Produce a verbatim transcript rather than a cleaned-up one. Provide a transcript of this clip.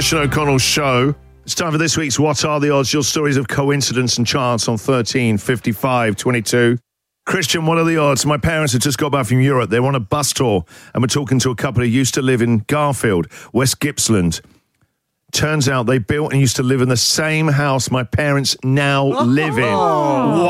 Christian O'Connell's show. It's time for this week's What Are the Odds? Your stories of coincidence and chance on thirteen fifty-five twenty-two. Christian, what are the odds? My parents have just got back from Europe. They're on a bus tour, and we're talking to a couple who used to live in Garfield, West Gippsland. Turns out they built and used to live in the same house my parents now live in. Oh.